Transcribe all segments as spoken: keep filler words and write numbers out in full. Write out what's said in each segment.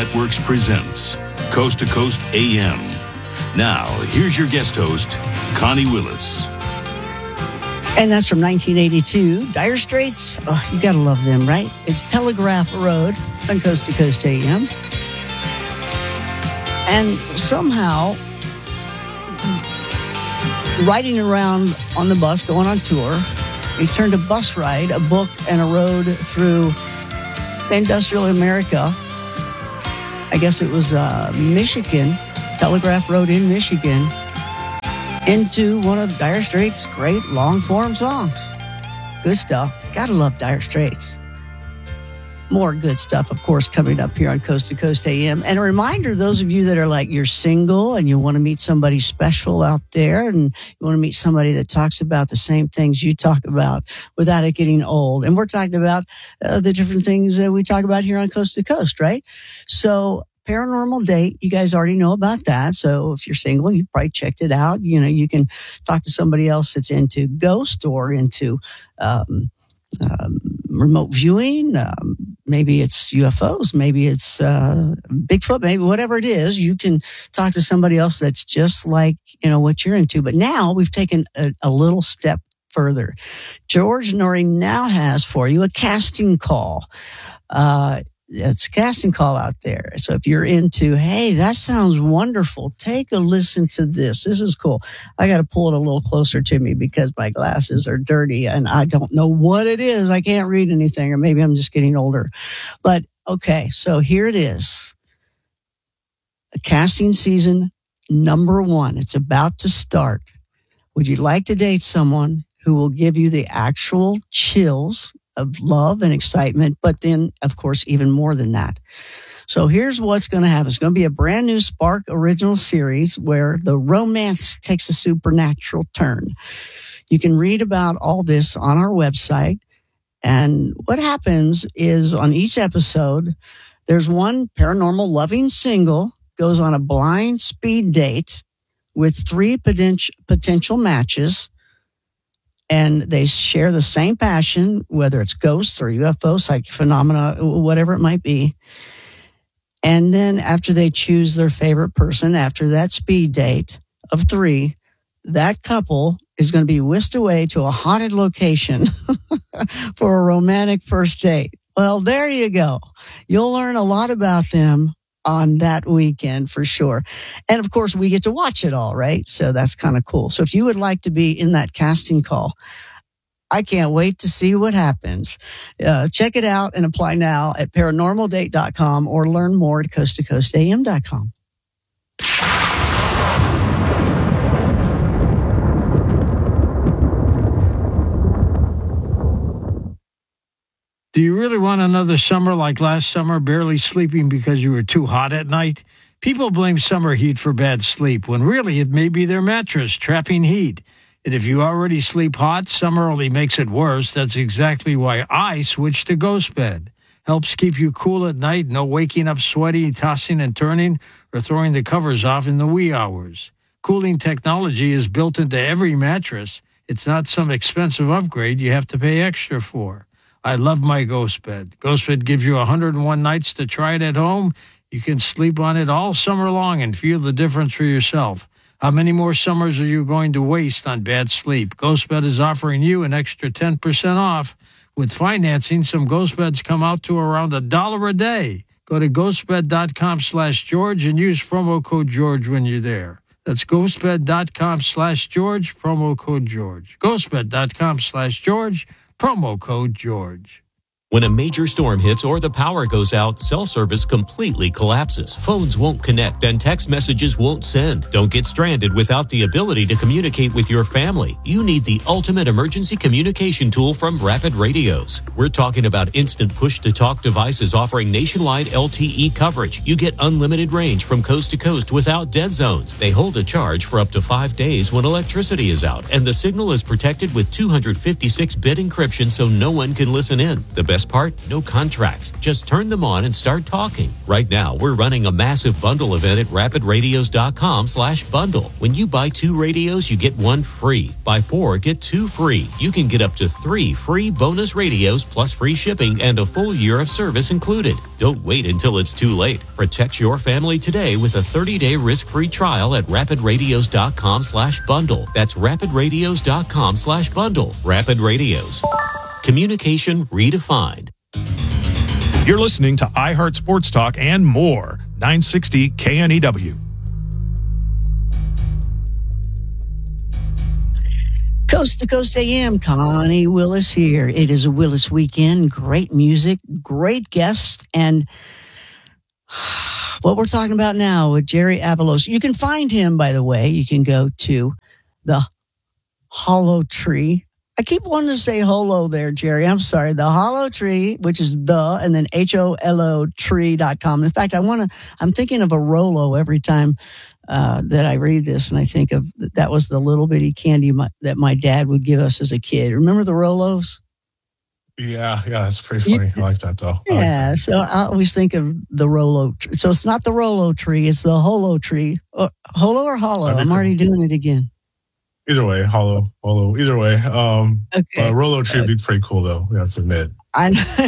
Networks presents Coast to Coast A M. Now, here's your guest host, Connie Willis. And that's from nineteen eighty-two. Dire Straits, oh, you gotta love them, right? It's Telegraph Road on Coast to Coast A M. And somehow, riding around on the bus, going on tour, he turned a bus ride, a book, and a road through industrial America. I guess it was uh, Michigan, Telegraph Road in Michigan, into one of Dire Straits' great long-form songs. Good stuff. Gotta love Dire Straits. More good stuff, of course, coming up here on Coast to Coast A M. And a reminder, those of you that are like, you're single and you want to meet somebody special out there and you want to meet somebody that talks about the same things you talk about without it getting old. And we're talking about uh, the different things that we talk about here on Coast to Coast, right? So Paranormal Date, you guys already know about that. So if you're single, you've probably checked it out. You know, you can talk to somebody else that's into ghost or into um, um, remote viewing. Um, maybe it's U F Os. Maybe it's uh, Bigfoot. Maybe whatever it is, you can talk to somebody else that's just like, you know, what you're into. But now we've taken a, a little step further. George Noory now has for you a casting call. Uh, It's a casting call out there. So if you're into, hey, that sounds wonderful, take a listen to this. This is cool. I got to pull it a little closer to me because my glasses are dirty and I don't know what it is. I can't read anything, or maybe I'm just getting older. But okay, so here it is. A casting season number one. It's about to start. Would you like to date someone who will give you the actual chills of love and excitement, but then, of course, even more than that? So here's what's going to happen. It's going to be a brand new Spark original series where the romance takes a supernatural turn. You can read about all this on our website. And what happens is on each episode, there's one paranormal loving single goes on a blind speed date with three potential potential matches. And they share the same passion, whether it's ghosts or U F O, psychic phenomena, whatever it might be. And then after they choose their favorite person, after that speed date of three, that couple is going to be whisked away to a haunted location for a romantic first date. Well, there you go. You'll learn a lot about them on that weekend for sure. And of course, we get to watch it all, right? So that's kind of cool. So if you would like to be in that casting call, I can't wait to see what happens. Uh, check it out and apply now at paranormal date dot com or learn more at coast to coast a m dot com. Do you really want another summer like last summer, barely sleeping because you were too hot at night? People blame summer heat for bad sleep, when really it may be their mattress trapping heat. And if you already sleep hot, summer only makes it worse. That's exactly why I switched to Ghost Bed. Helps keep you cool at night, no waking up sweaty, tossing and turning, or throwing the covers off in the wee hours. Cooling technology is built into every mattress. It's not some expensive upgrade you have to pay extra for. I love my Ghost Bed. Ghost Bed gives you one hundred one nights to try it at home. You can sleep on it all summer long and feel the difference for yourself. How many more summers are you going to waste on bad sleep? Ghost Bed is offering you an extra ten percent off. With financing, some Ghost Beds come out to around a dollar a day. Go to ghostbed.com slash George and use promo code George when you're there. That's ghostbed.com slash George, promo code George. ghostbed.com slash George. Promo code George. When a major storm hits or the power goes out, cell service completely collapses. Phones won't connect and text messages won't send. Don't get stranded without the ability to communicate with your family. You need the ultimate emergency communication tool from Rapid Radios. We're talking about instant push-to-talk devices offering nationwide L T E coverage. You get unlimited range from coast to coast without dead zones. They hold a charge for up to five days when electricity is out, and the signal is protected with two hundred fifty-six bit encryption so no one can listen in. The best best part? No contracts. Just turn them on and start talking. Right now, we're running a massive bundle event at rapid radios dot com slash bundle. When you buy two radios, you get one free. Buy four, get two free. You can get up to three free bonus radios plus free shipping and a full year of service included. Don't wait until it's too late. Protect your family today with a thirty-day risk-free trial at rapid radios dot com slash bundle. That's rapid radios dot com slash bundle. Rapid Radios. Communication redefined. You're listening to iHeart Sports Talk and more. nine sixty K N E W. Coast to Coast A M, Connie Willis here. It is a Willis weekend. Great music, great guests, and what we're talking about now with Jerry Avalos. You can find him, by the way. You can go to the Hollow Tree. I keep wanting to say holo there, Jerry. I'm sorry. The Hollow Tree, which is the, and then H O L O tree dot com. In fact, I want to, I'm thinking of a Rolo every time uh, that I read this. And I think of, that was the little bitty candy my, that my dad would give us as a kid. Remember the Rolos? Yeah, yeah, that's pretty funny. I like that though. I Yeah, like that. so I always think of the Rolo tree. So it's not the Rolo tree, it's the Holo tree. Or, holo or hollow? That'd be I'm cool. already doing it again. Either way, hollow, hollow. Either way, um, Okay. uh, Rolo tree would be pretty cool though. We have to admit. I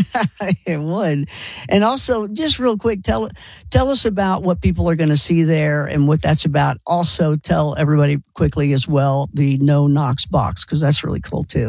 it would. And also, just real quick, tell tell us about what people are going to see there and what that's about. Also, tell everybody quickly as well the No Knox box, because that's really cool too.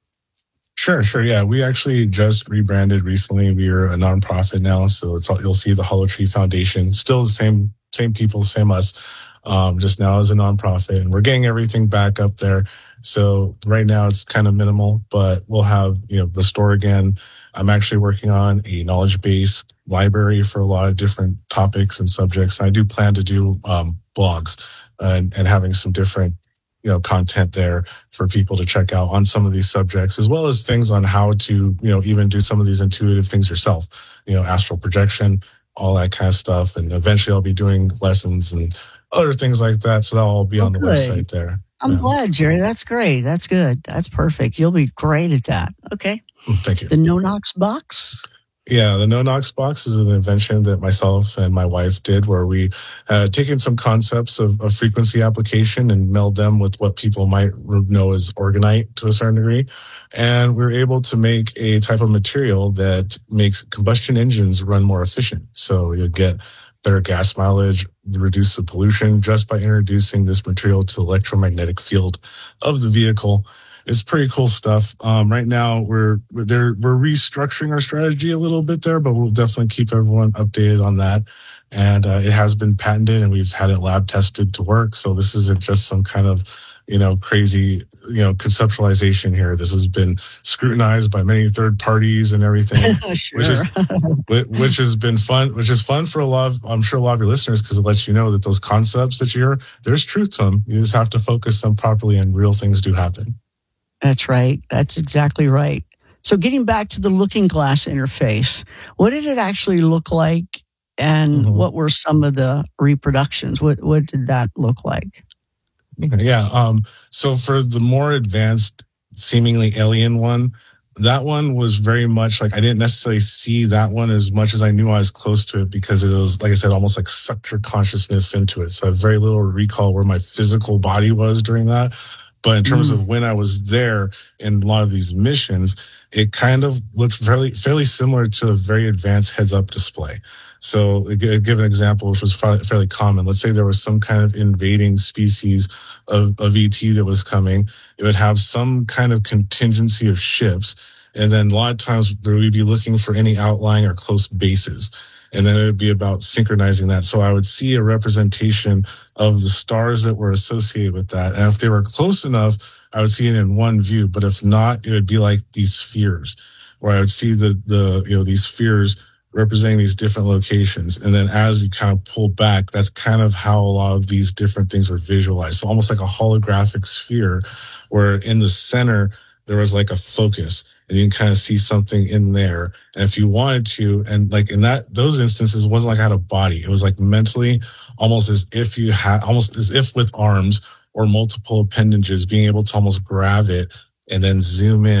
Sure, sure. Yeah, we actually just rebranded recently. We are a nonprofit now, so it's all, you'll see the Hollow Tree Foundation. Still the same same people, same us. Um, just now as a nonprofit, and we're getting everything back up there. So right now it's kind of minimal, but we'll have, you know, the store again. I'm actually working on a knowledge base library for a lot of different topics and subjects. I do plan to do um, blogs and, and having some different, you know, content there for people to check out on some of these subjects, as well as things on how to, you know, even do some of these intuitive things yourself, you know, astral projection, all that kind of stuff. And eventually I'll be doing lessons and other things like that. So that'll all be Oh, on the good. website there. I'm Yeah. glad, Jerry. That's great. That's good. That's perfect. You'll be great at that. Okay. Thank you. The No Knox box. Yeah, the No Knox box is an invention that myself and my wife did, where we uh, taken some concepts of, of frequency application and meld them with what people might know as orgonite to a certain degree. And we were able to make a type of material that makes combustion engines run more efficient. So you'll get better gas mileage, reduce the pollution just by introducing this material to the electromagnetic field of the vehicle. It's pretty cool stuff. Um, right now, we're we're we're restructuring our strategy a little bit there, but we'll definitely keep everyone updated on that. And uh, it has been patented, and we've had it lab tested to work. So this isn't just some kind of, you know, crazy, you know, conceptualization here. This has been scrutinized by many third parties and everything, Sure. which is which has been fun. Which is fun for a lot of, I'm sure, a lot of your listeners, because it lets you know that those concepts that you hear, there's truth to them. You just have to focus them properly, and real things do happen. That's right. That's exactly right. So getting back to the Looking Glass interface, what did it actually look like? And Mhm. what were some of the reproductions? What what did that look like? Okay, yeah. Um, so for the more advanced, seemingly alien one, that one was very much like, I didn't necessarily see that one as much as I knew I was close to it, because it was, like I said, almost like sucked your consciousness into it. So I have very little recall where my physical body was during that. But in terms Mm. of when I was there in a lot of these missions, it kind of looked fairly fairly similar to a very advanced heads-up display. So I'll give an example, which was fairly common. Let's say there was some kind of invading species of, of E T that was coming. It would have some kind of contingency of ships. And then a lot of times there would be looking for any outlying or close bases. And then it would be about synchronizing that. So I would see a representation of the stars that were associated with that. And if they were close enough, I would see it in one view. But if not, it would be like these spheres, where I would see the, the you know, these spheres representing these different locations. And then as you kind of pull back, that's kind of how a lot of these different things were visualized. So almost like a holographic sphere, where in the center, there was like a focus, and you can kind of see something in there. And if you wanted to, and like in that, those instances, it wasn't like I had a body. It was like mentally, almost as if you had, almost as if with arms or multiple appendages, being able to almost grab it and then zoom in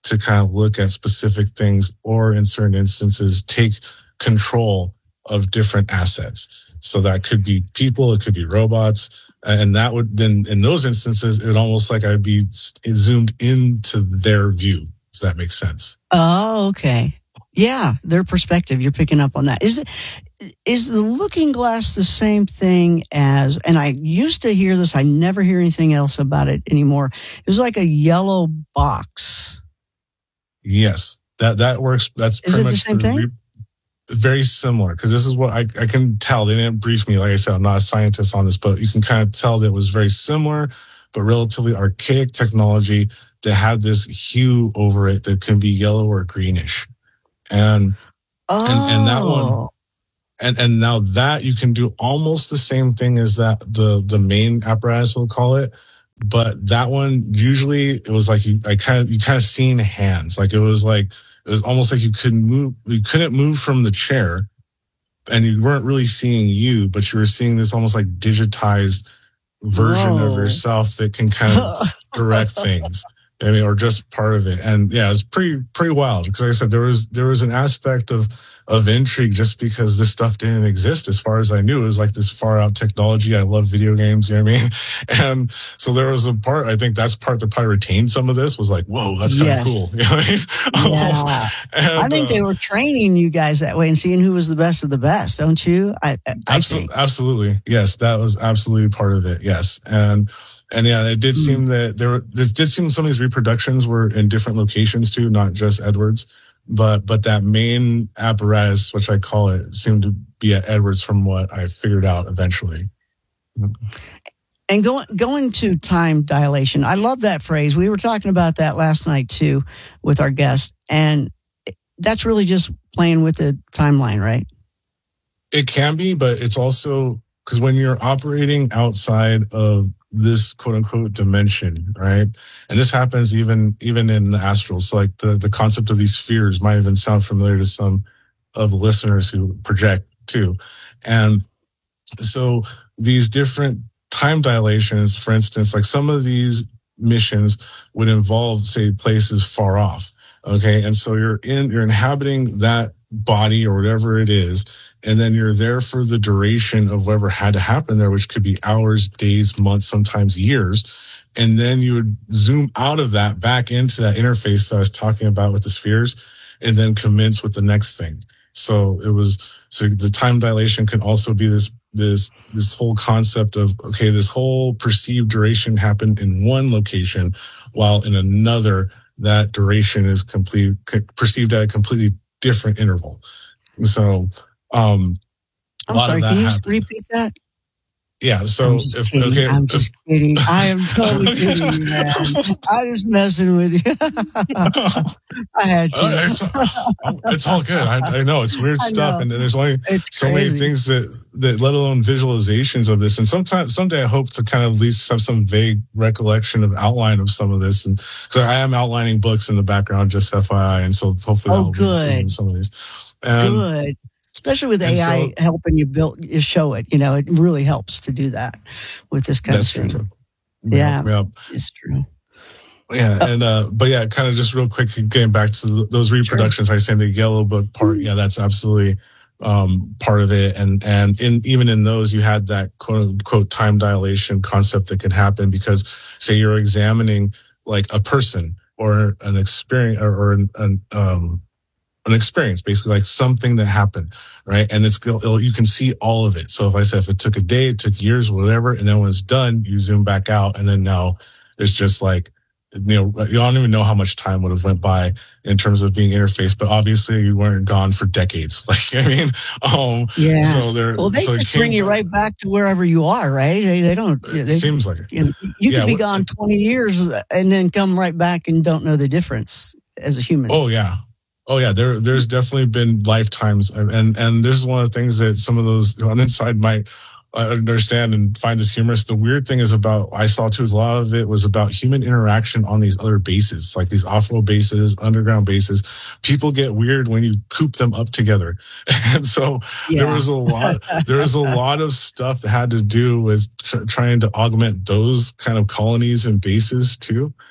to kind of look at specific things, or in certain instances, take control of different assets. So that could be people, it could be robots. And that would then, in those instances, it would almost like I'd be zoomed into their view. Does that make sense? Oh, okay. Yeah, their perspective. You're picking up on that. Is it, is the looking glass the same thing as, and I used to hear this, I never hear anything else about it anymore. It was like a yellow box. Yes, that, that works. That's is pretty it much the same thing? Re- very similar, because this is what I, I can tell. They didn't brief me. Like I said, I'm not a scientist on this, but you can kind of tell that it was very similar, but relatively archaic technology that had this hue over it that can be yellow or greenish. And, oh. and, and that one, and, and now that you can do almost the same thing as that, the, the main apparatus, we'll call it. But that one, usually it was like you, I kind of, you kind of seen hands. Like it was like, it was almost like you couldn't move, you couldn't move from the chair, and you weren't really seeing you, but you were seeing this almost like digitized version Whoa. of yourself that can kind of direct things. I mean, or just part of it. And yeah, it's pretty, pretty wild. Because like I said, there was, there was an aspect of, of intrigue just because this stuff didn't exist. As far as I knew, it was like this far out technology. I love video games, you know what I mean? And so there was a part, I think that's part that probably retained some of this, was like, whoa, that's kind of yes. cool. You know what I mean? Yeah. and, I think uh, they were training you guys that way and seeing who was the best of the best, don't you? I, I absolutely, think. absolutely. Yes, that was absolutely part of it. Yes. And, And yeah, it did seem mm. that there were, it did seem some of these reproductions were in different locations too, not just Edwards, but, but that main apparatus, which I call it, seemed to be at Edwards from what I figured out eventually. And going, going to time dilation. I love that phrase. We were talking about that last night too with our guest, and that's really just playing with the timeline, right? It can be, but it's also, because when you're operating outside of this quote unquote dimension, right? And this happens even, even in the astral. So like the, the concept of these spheres might even sound familiar to some of the listeners who project too. And so these different time dilations, for instance, like some of these missions would involve, say, places far off. Okay. And so you're in, you're inhabiting that body or whatever it is, and then you're there for the duration of whatever had to happen there, which could be hours, days, months, sometimes years. And then you would zoom out of that back into that interface that I was talking about with the spheres, and then commence with the next thing. So it was, so the time dilation can also be this, this, this whole concept of, okay, this whole perceived duration happened in one location, while in another, that duration is complete, perceived at a completely different interval. So, um, I'm sorry, can you just repeat that? Yeah, so I'm just if, kidding. okay, I'm just if, kidding. I am totally kidding, man. I'm just messing with you. I had to. Uh, it's, it's all good. I, I know it's weird stuff, and there's only it's so crazy. many things that, that, let alone visualizations of this. And sometimes, someday, I hope to kind of at least have some vague recollection of outline of some of this, and because I am outlining books in the background, just F Y I, and so hopefully, oh, that'll good. be some of these. And, good. Especially with A I so, helping you build, you show it. You know, it really helps to do that with this kind that's of thing. True too. Yeah, yeah, it's true. Yeah, and uh, but yeah, kind of just real quick, getting back to the, those reproductions. Sure. I was saying the Yellow Book part. Yeah, that's absolutely um, part of it. And and in even in those, you had that quote unquote time dilation concept that could happen because, say, you're examining like a person or an experience or, or an, an um. an experience, basically like something that happened, right? And it's it'll, you can see all of it. So if I said if it took a day, it took years, whatever, and then when it's done, you zoom back out, and then now it's just like, you know, you don't even know how much time would have went by in terms of being interfaced, but obviously you weren't gone for decades. Like, I mean, um, yeah. So they're well, they so just bring you right back to wherever you are, right? They, they don't. It they, seems like it. You, know, you yeah, could be gone twenty years and then come right back and don't know the difference as a human. Oh yeah. Oh yeah, there there's definitely been lifetimes, and and this is one of the things that some of those on the inside might understand and find this humorous. The weird thing is about I saw too is a lot of it was about human interaction on these other bases, like these off-road bases, underground bases. People get weird when you coop them up together, and so yeah. there was a lot. There was a lot of stuff that had to do with tr- trying to augment those kind of colonies and bases too.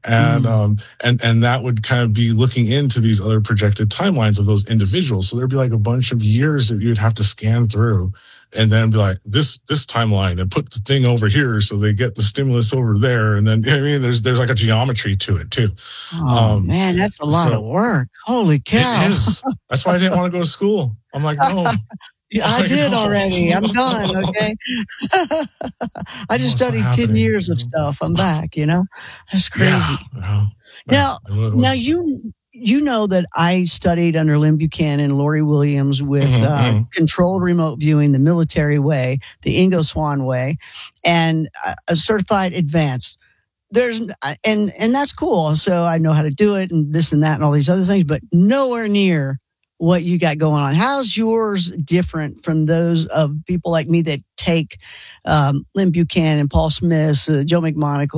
And Mm. um and and that would kind of be looking into these other projected timelines of those individuals. So there'd be like a bunch of years that you'd have to scan through, and then be like this this timeline, and put the thing over here so they get the stimulus over there, and then, you know what I mean, there's there's like a geometry to it too. Oh Um, man, that's a lot so- of work. Holy cow! It is. That's why I didn't want to go to school. I'm like, no. Yeah, I I did know. already. I'm done. Okay. I just What's studied ten happening, years of you know? stuff. I'm back. You know, that's crazy. Yeah. Now, Yeah. now you you know that I studied under Lynn Buchanan, Lori Williams with Mhm, uh, mhm. controlled remote viewing, the military way, the Ingo Swann way, and uh, a certified advanced. There's and and that's cool. So I know how to do it, and this and that, and all these other things, but nowhere near what you got going on. How's yours different from those of people like me that take um, Lynn Buchanan, Paul Smith, uh, Joe McMonagle,